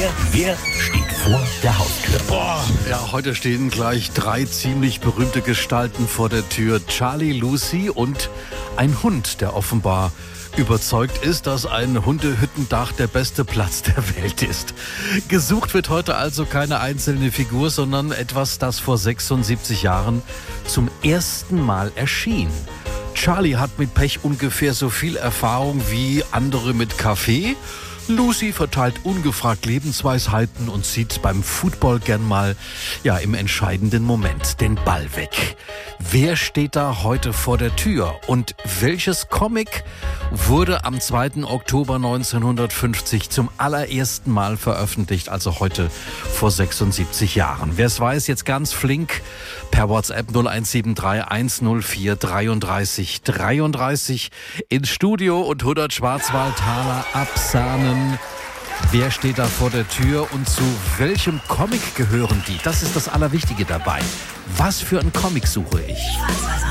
Wer steht vor der Haustür? Ja, heute stehen gleich 3 ziemlich berühmte Gestalten vor der Tür. Charlie, Lucy und ein Hund, der offenbar überzeugt ist, dass ein Hundehüttendach der beste Platz der Welt ist. Gesucht wird heute also keine einzelne Figur, sondern etwas, das vor 76 Jahren zum ersten Mal erschien. Charlie hat mit Pech ungefähr so viel Erfahrung wie andere mit Kaffee. Lucy verteilt ungefragt Lebensweisheiten und zieht beim Football gern mal, im entscheidenden Moment den Ball weg. Wer steht da heute vor der Tür? Und welches Comic wurde am 2. Oktober 1950 zum allerersten Mal veröffentlicht, also heute vor 76 Jahren? Wer es weiß, jetzt ganz flink per WhatsApp 0173 104 33 33 ins Studio und 100 Schwarzwaldtaler absahnen. Wer steht da vor der Tür und zu welchem Comic gehören die? Das ist das Allerwichtige dabei. Was für ein Comic suche ich?